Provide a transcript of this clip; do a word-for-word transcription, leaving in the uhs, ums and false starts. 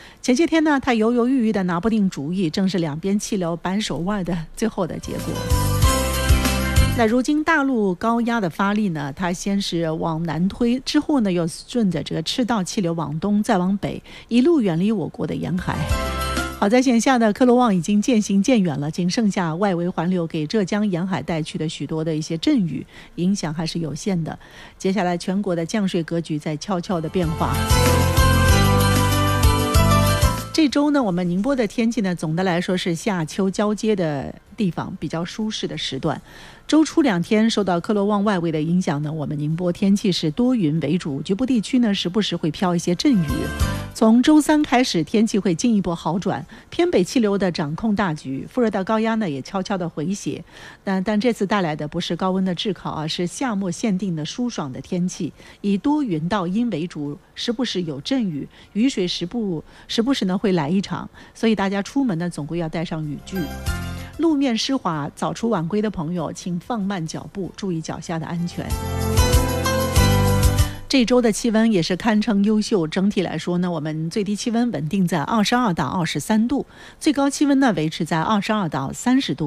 前些天呢，他犹犹豫豫的拿不定主意，正是两边气流扳手腕的最后的结果。那如今大陆高压的发力呢，它先是往南推，之后呢又顺着这个赤道气流往东，再往北，一路远离我国的沿海。好在眼下的科罗旺已经渐行渐远了，仅剩下外围环流给浙江沿海带去的许多的一些阵雨，影响还是有限的。接下来全国的降水格局在悄悄的变化。这周呢，我们宁波的天气呢，总的来说是夏秋交接的地方，比较舒适的时段。周初两天受到科罗旺外围的影响呢，我们宁波天气是多云为主，局部地区呢时不时会飘一些阵雨。从周三开始，天气会进一步好转，偏北气流的掌控大局，副热带高压呢也悄悄的回血。但但这次带来的不是高温的炙烤啊，是夏末限定的舒爽的天气，以多云到阴为主，时不时有阵雨，雨水时不时不时呢会来一场，所以大家出门呢总归要带上雨具。路面湿滑，早出晚归的朋友请放慢脚步，注意脚下的安全。这周的气温也是堪称优秀，整体来说呢，我们最低气温稳定在二十二到二十三度，最高气温呢维持在二十二到三十度。